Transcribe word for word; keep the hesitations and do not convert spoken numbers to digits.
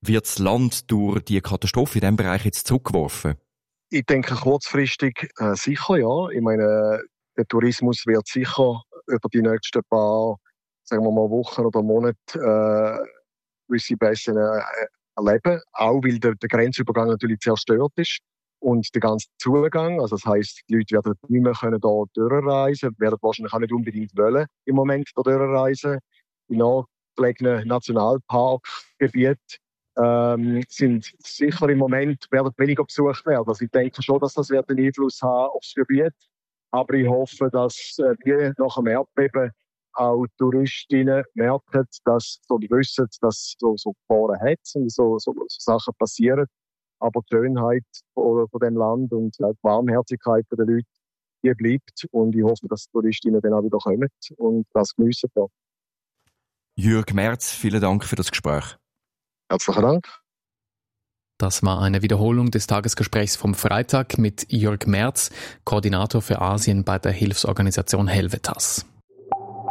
Wird das Land durch die Katastrophe in diesem Bereich jetzt zurückgeworfen? Ich denke kurzfristig äh, sicher, ja. Ich meine, der Tourismus wird sicher über die nächsten paar, sagen wir mal, Wochen oder Monate äh, gewisse Bässe äh, erleben. Auch weil der, der Grenzübergang natürlich zerstört ist und der ganze Zugang. Also das heisst, die Leute werden nicht mehr können da durchreisen, werden wahrscheinlich auch nicht unbedingt wollen im Moment da durchreisen. Die nahegelegenen Nationalparkgebiete Ähm, sind sicher im Moment werden weniger besucht werden. Also ich denke schon, dass das wird einen Einfluss haben aufs Gebiet. Aber ich hoffe, dass äh, die nach dem Erdbeben auch Touristinnen merken, dass so die wissen, dass so so Gefahren hat und so, so, so Sachen passieren. Aber die Schönheit von, von dem Land und auch die Warmherzigkeit der Leute, die bleibt. Und ich hoffe, dass die Touristinnen dann auch wieder kommen und das geniessen werden. Jürg Merz, vielen Dank für das Gespräch. Herzlichen Dank. Das war eine Wiederholung des Tagesgesprächs vom Freitag mit Jürg Merz, Koordinator für Asien bei der Hilfsorganisation Helvetas.